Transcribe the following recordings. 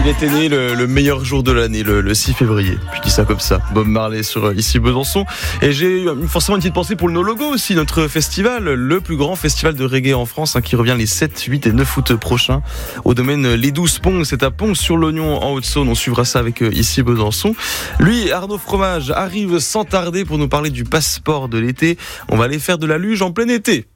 Il était né le meilleur jour de l'année, le 6 février. Je dis ça comme ça. Bob Marley sur Ici Besançon. Et j'ai forcément une petite pensée pour le No Logo aussi, notre festival, le plus grand festival de reggae en France, qui revient les 7, 8 et 9 août prochains au domaine Les 12 Ponts. C'est à Pont-sur-l'Oignon en Haute-Saône. On suivra ça avec Ici Besançon. Lui, Arnaud Fromage, arrive sans tarder pour nous parler du passeport de l'été. On va aller faire de la luge en plein été.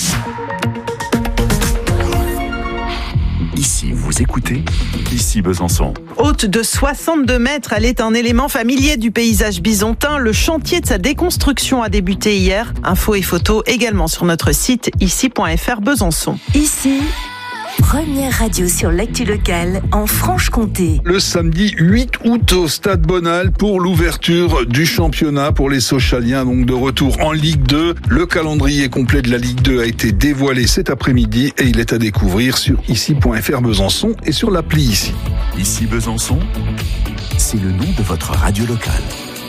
Ici, vous écoutez Ici Besançon. Haute de 62 mètres, elle est un élément familier du paysage bisontin. Le chantier de sa déconstruction a débuté hier. Infos et photos également sur notre site ici.fr Besançon. Ici, première radio sur l'actu locale en Franche-Comté. Le samedi 8 août au Stade Bonal pour l'ouverture du championnat pour les Sochaliens, donc de retour en Ligue 2. Le calendrier complet de la Ligue 2 a été dévoilé cet après-midi et il est à découvrir sur ici.fr Besançon et sur l'appli Ici. Ici Besançon, c'est le nom de votre radio locale.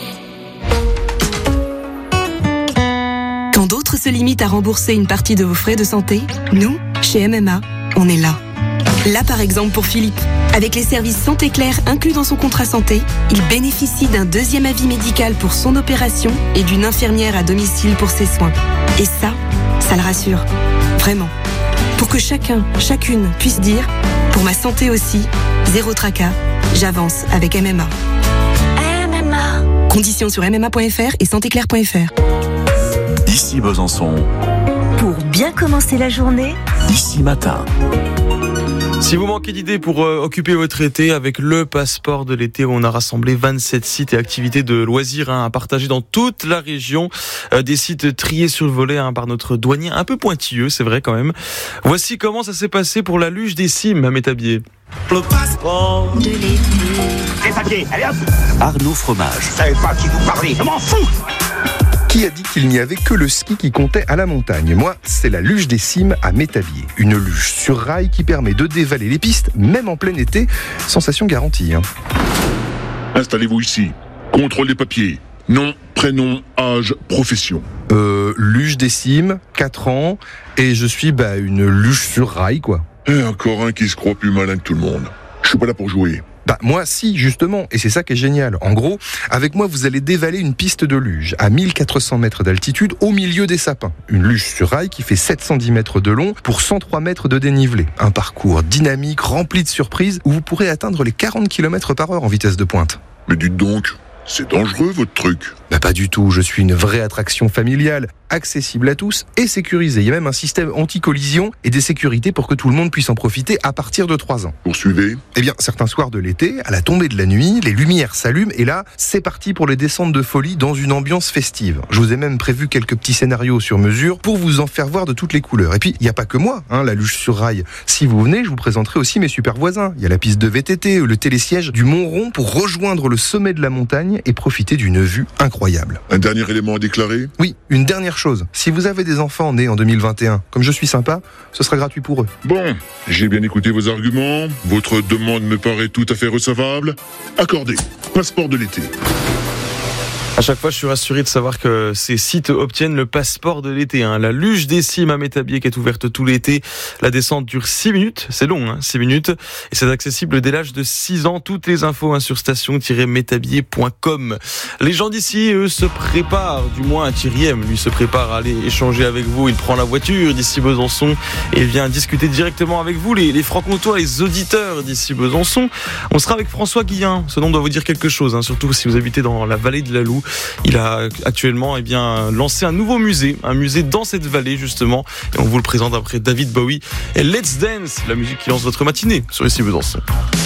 Quand d'autres se limitent à rembourser une partie de vos frais de santé, nous, chez MMA, on est là. Là, par exemple, pour Philippe. Avec les services Santé Claire inclus dans son contrat santé, il bénéficie d'un deuxième avis médical pour son opération et d'une infirmière à domicile pour ses soins. Et ça le rassure. Vraiment. Pour que chacun, chacune puisse dire « Pour ma santé aussi, zéro tracas, j'avance avec MMA ». MMA. Conditions sur mma.fr et santéclaire.fr. Ici Besançon. Pour bien commencer la journée, Ici Matin. Si vous manquez d'idées pour occuper votre été avec le passeport de l'été, où on a rassemblé 27 sites et activités de loisirs à partager dans toute la région, des sites triés sur le volet par notre douanier, un peu pointilleux, c'est vrai quand même. Voici comment ça s'est passé pour la luge des cimes à Métabier. Le passeport de l'été. Les papiers, allez hop. Arnaud Fromage. Je savais pas à qui vous parlez, je m'en fous. Qui a dit qu'il n'y avait que le ski qui comptait à la montagne ? Moi, c'est la luge des cimes à Métabier. Une luge sur rail qui permet de dévaler les pistes, même en plein été. Sensation garantie. Installez-vous ici. Contrôle des papiers. Nom, prénom, âge, profession. Luge des cimes, 4 ans, et je suis une luge sur rail, quoi. Et encore un qui se croit plus malin que tout le monde. Je suis pas là pour jouer. Moi, si, justement, et c'est ça qui est génial. En gros, avec moi, vous allez dévaler une piste de luge à 1400 mètres d'altitude au milieu des sapins. Une luge sur rail qui fait 710 mètres de long pour 103 mètres de dénivelé. Un parcours dynamique, rempli de surprises, où vous pourrez atteindre les 40 km/h en vitesse de pointe. Mais dites donc, c'est dangereux votre truc. Pas du tout, je suis une vraie attraction familiale, accessible à tous et sécurisée. Il y a même un système anti-collision et des sécurités pour que tout le monde puisse en profiter à partir de 3 ans. Poursuivez. Certains soirs de l'été, à la tombée de la nuit, les lumières s'allument et là, c'est parti pour les descentes de folie dans une ambiance festive. Je vous ai même prévu quelques petits scénarios sur mesure pour vous en faire voir de toutes les couleurs. Et puis, il n'y a pas que moi, la luge sur rail. Si vous venez, je vous présenterai aussi mes super voisins. Il y a la piste de VTT, le télésiège du Mont-Rond pour rejoindre le sommet de la montagne et profiter d'une vue incroyable. Un dernier élément à déclarer ? Oui, une dernière chose. Si vous avez des enfants nés en 2021, comme je suis sympa, ce sera gratuit pour eux. Bon, j'ai bien écouté vos arguments. Votre demande me paraît tout à fait recevable. Accordé. Passeport de l'été. À chaque fois, je suis rassuré de savoir que ces sites obtiennent le passeport de l'été. La luge des cimes à Métabier qui est ouverte tout l'été. La descente dure 6 minutes. C'est long, 6 minutes. Et c'est accessible dès l'âge de 6 ans. Toutes les infos sur station-métabier.com. Les gens d'ici, eux, se préparent. Du moins, Thierry M, lui, se prépare à aller échanger avec vous. Il prend la voiture d'ici Besançon et vient discuter directement avec vous, les francs-comtois, les auditeurs d'ici Besançon. On sera avec François Guillain. Ce nom doit vous dire quelque chose, surtout si vous habitez dans la vallée de la Loue. Il a actuellement lancé un nouveau musée, un musée dans cette vallée justement, et on vous le présente après David Bowie et Let's Dance, la musique qui lance votre matinée sur Ici Besançon.